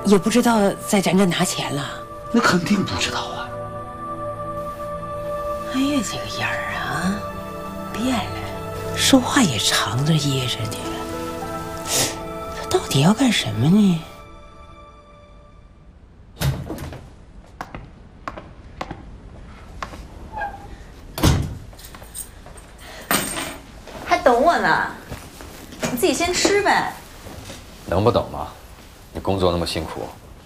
也不知道在咱这拿钱了。 那肯定不知道啊。 哎呀，这个样儿啊，变了，说话也藏着掖着的。他到底要干什么呢？ 还等我呢，你自己先吃呗。 能不等吗？你工作那么辛苦。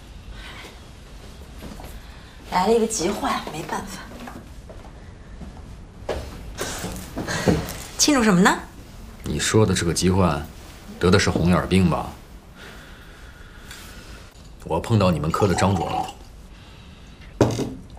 来了一个急患，没办法。庆祝什么呢？ 你说的这个疾患，得的是红眼病吧？我碰到你们科的张主任了。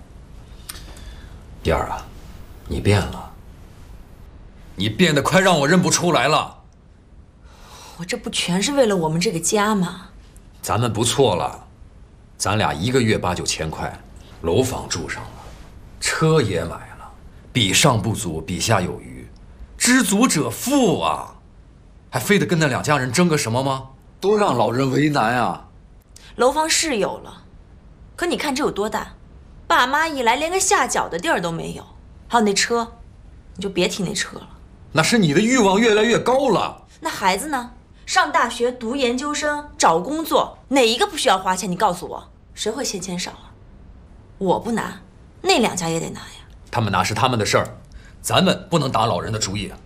燕儿啊，你变了，你变得快让我认不出来了。 我这不全是为了我们这个家吗？ 咱们不错了，咱俩一个月8、9千块，楼房住上了，车也买了，比上不足，比下有余，知足者富啊！还非得跟那2家人争个什么吗？多让老人为难啊！ 楼房是有了，可你看这有多大？爸妈一来连个下脚的地儿都没有。还有那车，你就别提那车了。 那是你的欲望越来越高了。 那孩子呢？上大学、读研究生、找工作，哪一个不需要花钱？你告诉我，谁会嫌钱少啊？我不拿，那2家也得拿呀。 他们拿是他们的事儿，咱们不能打老人的主意。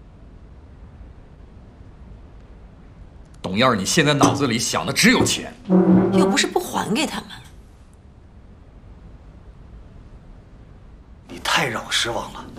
董燕儿，你现在脑子里想的只有钱， 又不是不还给他们。 你太让我失望了。